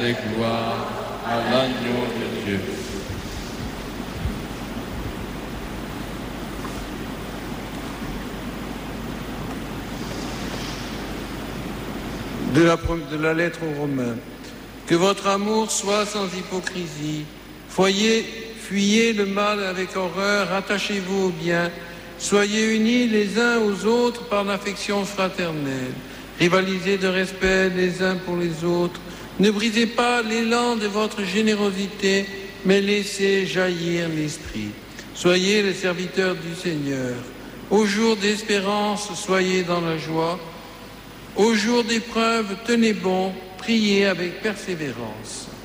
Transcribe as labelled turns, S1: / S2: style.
S1: et gloire à l'agneau de Dieu. De la lettre aux Romains. Que votre amour soit sans hypocrisie. Fuyez le mal avec horreur, attachez-vous au bien. Soyez unis les uns aux autres par l'affection fraternelle. Rivalisez de respect les uns pour les autres. Ne brisez pas l'élan de votre générosité, mais laissez jaillir l'esprit. Soyez les serviteurs du Seigneur. Au jour d'espérance, soyez dans la joie. Au jour d'épreuve, tenez bon, priez avec persévérance.